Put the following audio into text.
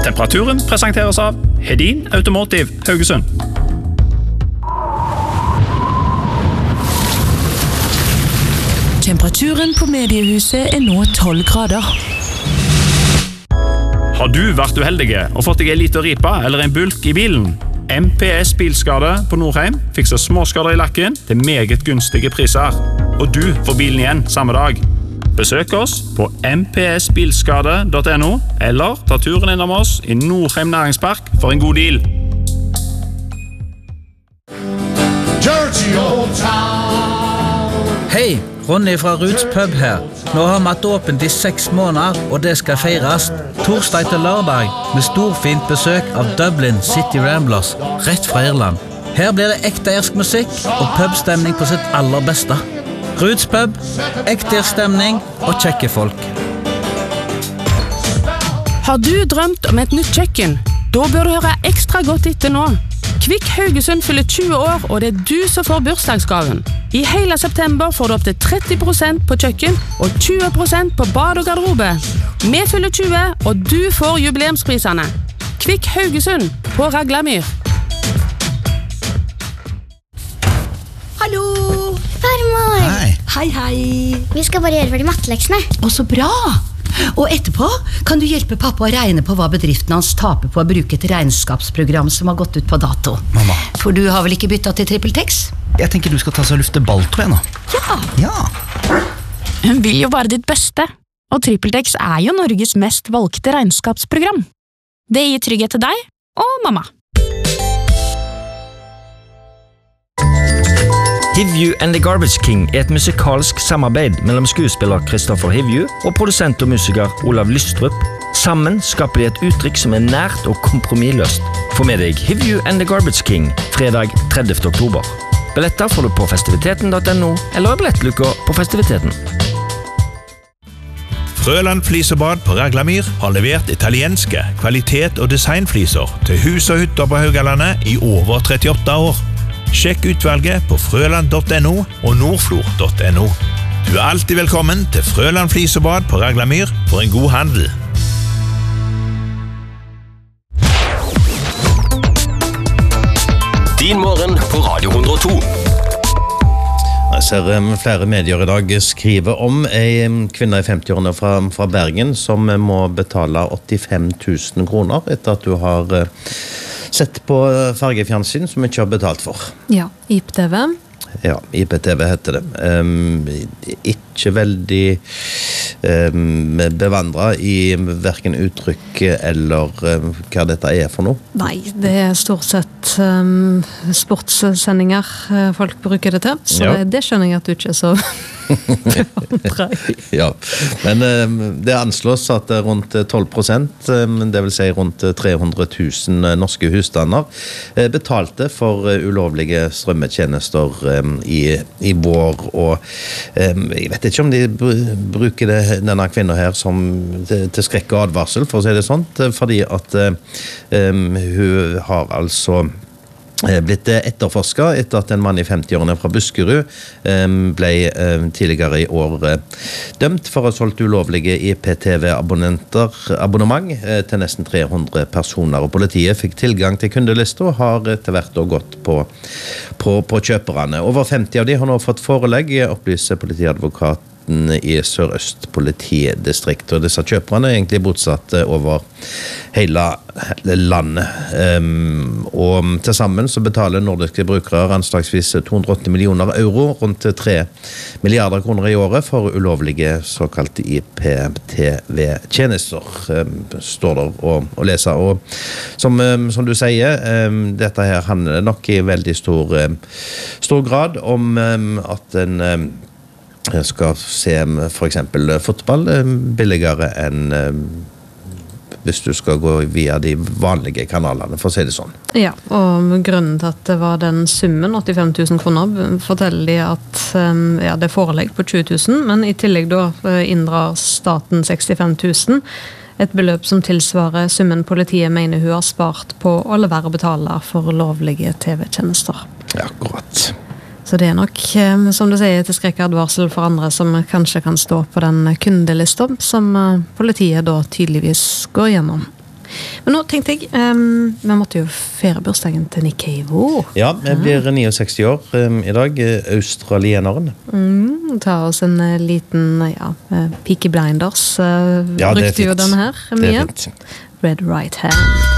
Temperaturen presenteres av Hedin Automotive Haugesund. Temperaturen på mediehuset nå 12 grader. Har du vært uheldige og fått deg en liten ripe eller en bulk i bilen? MPS Bilskade på Nordheim fikser småskader i lakken til meget gunstige priser. Og du får bilen igjen samme dag. Besøk oss på mpsbilskade.no eller ta turen innom oss i Nordheim Næringspark for en god deal. Hei, Ronny fra Roots Pub her. Nå har vi hatt åpent i 6 måneder, og det skal feires. Torsdag til lørdag med storfint besøk av Dublin City Ramblers, rett fra Irland. Her blir det ekte irsk musikk og pubstemning på sitt aller beste. Roots Pub, ekte irsk stemning og kjekke folk. Har du drømt om et nytt kjøkken? Da bør du høre ekstra godt etter nå. Kvikk Haugesund fyller 20 år, og det er du som får bursdagsgaven. I hele september får du opp til 30% på kjøkken og 20% på bad og garderobe. Vi fyller 20, og du får jubileumsprisene. Kvikk Haugesund på Raglamyr. Hallo! Farmor! Hei. Hei, hei. Vi skal bare gjøre ferdig matteleksene. Å, så bra! Og etterpå kan du hjelpe pappa å regne på hva bedriften hans taper på å bruke et regnskapsprogram som har gått ut på dato. Mamma. For du har vel ikke byttet til TrippelTex? Jeg tenker du skal ta seg og lufte ball, tror jeg nå. Ja. Ja. Hun vil jo bare ditt beste, og TrippelTex er jo Norges mest valgte regnskapsprogram. Det gir trygghet til deg og mamma. Hivju and the Garbage King et musikalsk samarbeid mellom skuespiller Kristoffer Hivju og produsent og musiker Olav Lystrup. Sammen skaper de et uttrykk som nært og kompromissløst. Få med deg Hivju and the Garbage King fredag 30. oktober. Billetter får du på festiviteten.no eller i billettluka på festiviteten. Frøland Flisebad på Raglamyr har levert italienske kvalitet- og designfliser til hus og hytter på Haugalandet i over 38 år. Sjekk utvalget på frøland.no og nordflor.no. Du er alltid velkommen til Frøland Flisebad på Raglamyr for en god handel. Din morgen på Radio 102. Jeg ser flere medier i dag skrive om en kvinne i 50-årene fra Bergen som må betale 85 000 kroner etter at du har sett på fargefjernsyn som ikke har betalt for. Ja, IPTV. Ja, IPTV heter det. Ikke veldig bevandret i hverken uttrykk eller hva dette er for noe. Nei, det er stort sett sportssendinger folk bruker det til, så ja. Det skjønner jeg at du ikke er så Ja, men det anslås at rundt 12%, det vil si rundt 300 000 norske husstander, betalte for ulovlige strømmetjenester i vår, og jeg vet ikke om de bruker denne kvinnen her som til skrekk og advarsel, for å si det sånn, fordi at hun har altså blitt etterforsket etter at en mann i 50-årene fra Buskerud ble tidligere i år dømt for å ha solgt ulovlige IPTV-abonnement til nesten 300 personer, og politiet fikk tilgang til kundelister og har etter hvert gått på kjøperne. Over 50 av de har nå fått forelegg, opplyser politiadvokat i Sør-Øst politidistrikt, og disse kjøperne er egentlig bosatt over hele landet. Og til sammen så betaler nordiske brukere anslagsvis 280 millioner euro, rundt 3 milliarder kroner i året for ulovlige såkalte IPTV-tjenester, står der å lese. Og som du sier, dette her handler nok i veldig stor grad om at en skal se for eksempel fotball billigere enn hvis du skal gå via de vanlige kanalene, for å si det sånn. Ja, og grunnen til at det var den summen, 85 000 kroner, forteller de at det forelegg på 20 000, men i tillegg da inndrar staten 65 000, et beløp som tilsvarer summen politiet mener hun har spart på å la være å betale for lovlige TV-tjenester. Ja, akkurat. Så det er nok, som du sier, til skrekkeadvarsel for andre som kanskje kan stå på den kundelista som politiet da tydeligvis går gjennom. Men nå tenkte jeg, vi måtte jo feire bursdagen til Nick Cave. Ja, jeg blir 69 år i dag, australieneren. Ta oss en liten, Peaky Blinders, brukte jo den her mye. Det er fint. Red Right Hand.